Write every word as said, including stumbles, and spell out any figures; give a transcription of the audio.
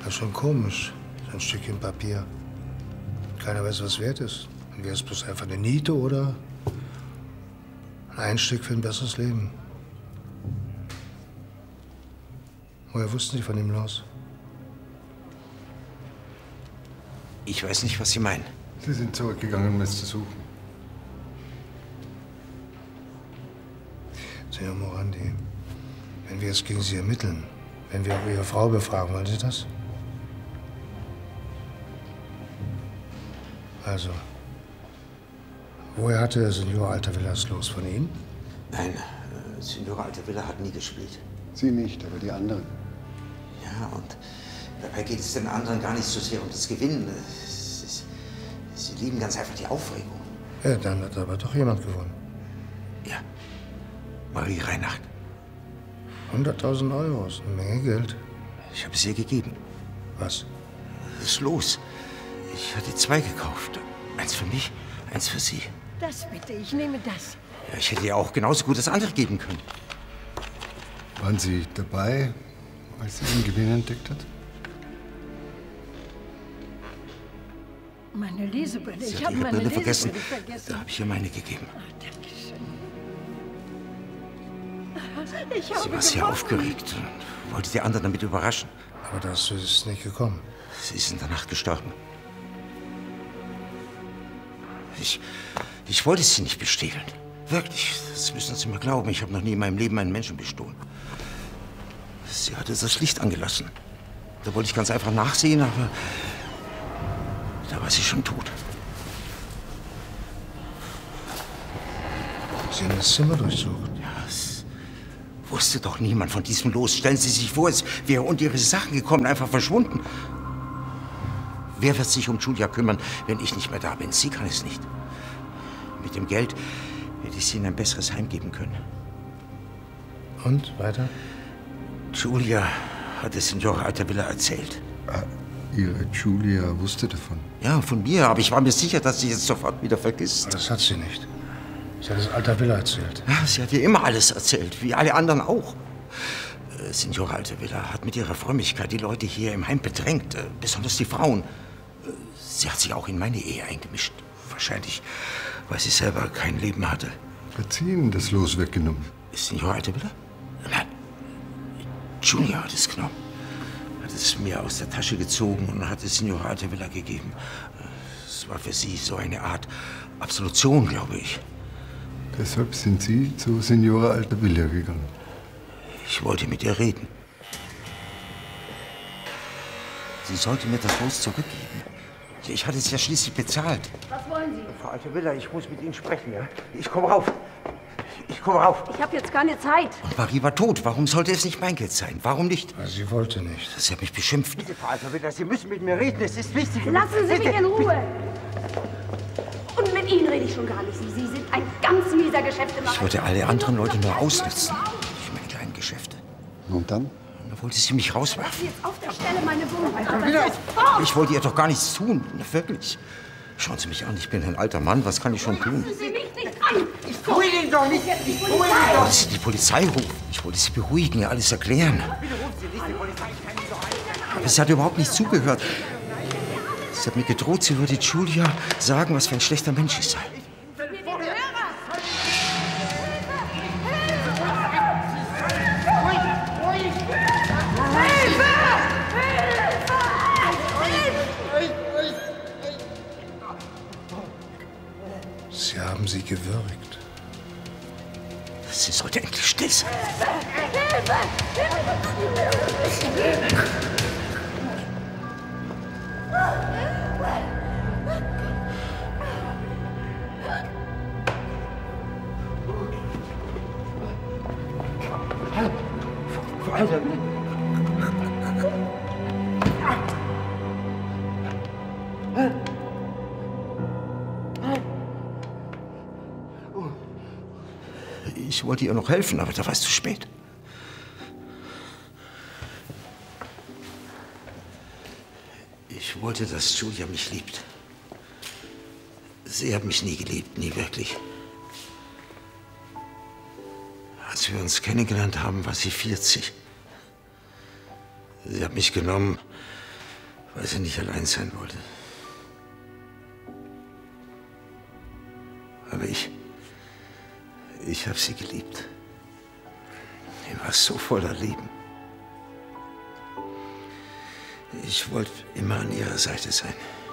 Das ist schon komisch, so ein Stückchen Papier. Keiner weiß, was wert ist. Wäre es bloß einfach eine Niete oder ein Einstieg für ein besseres Leben? Woher wussten Sie von ihm los? Ich weiß nicht, was Sie meinen. Sie sind zurückgegangen, um es zu suchen. Signor Morandi, wenn wir jetzt gegen Sie ermitteln, wenn wir auch Ihre Frau befragen, wollen Sie das? Also, woher hatte der Signor Altavilla das Los? Von Ihnen? Nein, äh, Signor Altavilla hat nie gespielt. Sie nicht, aber die anderen. Ja, und dabei geht es den anderen gar nicht so sehr um das Gewinnen. Es ist, sie lieben ganz einfach die Aufregung. Ja, dann hat aber doch jemand gewonnen. Ja, Marie Reinhardt. hunderttausend Euro ist eine Menge Geld. Ich habe es ihr gegeben. Was? Das Los. Ich hatte zwei gekauft. Eins für mich, eins für sie. Das bitte, ich nehme das. Ja, ich hätte ihr auch genauso gut das andere geben können. Waren Sie dabei, als sie den Gewinn entdeckt hat? Meine Lesebrille. Sie Ich hat habe ihre meine Brille Lesebrille vergessen. vergessen. Da habe ich ihr meine gegeben. Ah, Dankeschön. Ich habe Sie war sehr gewonnen. aufgeregt und wollte die anderen damit überraschen. Aber dazu ist es nicht gekommen. Sie ist in der Nacht gestorben. Ich, ich wollte sie nicht bestehlen. Wirklich, das müssen Sie mir glauben. Ich habe noch nie in meinem Leben einen Menschen bestohlen. Sie hatte das Licht angelassen. Da wollte ich ganz einfach nachsehen, aber da war sie schon tot. Sie haben das Zimmer durchsucht. Ja, es wusste doch niemand von diesem Los. Stellen Sie sich vor, es wäre unter Ihre Sachen gekommen, einfach verschwunden. Wer wird sich um Julia kümmern, wenn ich nicht mehr da bin? Sie kann es nicht. Mit dem Geld hätte ich sie in ein besseres Heim geben können. Und weiter? Julia hat es Signor Altavilla erzählt. Ah, Ihre Julia wusste davon. Ja, von mir, aber ich war mir sicher, dass sie es sofort wieder vergisst. Aber das hat sie nicht. Sie hat es Altavilla erzählt. Ja, sie hat ihr immer alles erzählt, wie alle anderen auch. Äh, Signor Altavilla hat mit ihrer Frömmigkeit die Leute hier im Heim bedrängt, äh, besonders die Frauen. Äh, sie hat sich auch in meine Ehe eingemischt. Wahrscheinlich, weil sie selber kein Leben hatte. Hat sie Ihnen das Los weggenommen? Ist Signor Altavilla? Nein. Julia hat es genommen. Hat es mir aus der Tasche gezogen und hat es Signor Altavilla gegeben. Es war für sie so eine Art Absolution, glaube ich. Deshalb sind Sie zu Signora Altavilla gegangen. Ich wollte mit ihr reden. Sie sollte mir das Los zurückgeben. Ich hatte es ja schließlich bezahlt. Was wollen Sie? Frau Altavilla, ich muss mit Ihnen sprechen, ja? Ich komme rauf. Ich komme rauf. Ich habe jetzt keine Zeit. Und Marie war tot. Warum sollte es nicht mein Geld sein? Warum nicht? Weil sie wollte nicht. Sie hat mich beschimpft. Bitte, Frau Altavilla, Sie müssen mit mir reden. Es ist wichtig. Lassen Sie mich in Ruhe. Und mit Ihnen rede ich schon gar nicht. Sie, Sie sind ein ganz mieser Geschäftemacher. Ich wollte alle anderen Leute nur ausnutzen. Ich meine kleinen Geschäfte. Und dann? Da wollte sie mich rauswerfen. Sie jetzt auf der Stelle meine Wohnung. Altavilla, ich wollte ihr doch gar nichts tun. Na, wirklich. Schauen Sie mich an, ich bin ein alter Mann. Was kann ich schon tun? Sie mich nicht an. Ich tue Ihnen doch nicht. Ich tue Ihnen doch. Wollte Sie die Polizei rufen? Ich wollte Sie beruhigen, ihr alles erklären. Bitte rufen Sie nicht die Polizei. Ich kann Ihnen doch ein. Aber sie hat überhaupt nicht zugehört. Sie hat mir gedroht, sie würde Julia sagen, was für ein schlechter Mensch ich sei. Sie haben sie gewürgt. Sie sollte endlich still sein. Frau Altavilla. Ich wollte ihr noch helfen, aber da war es zu spät. Ich wollte, dass Julia mich liebt. Sie hat mich nie geliebt, nie wirklich. Als wir uns kennengelernt haben, war sie vierzig. Sie hat mich genommen, weil sie nicht allein sein wollte. Aber ich, ich habe sie geliebt. Sie war so voller Leben. Ich wollte immer an ihrer Seite sein.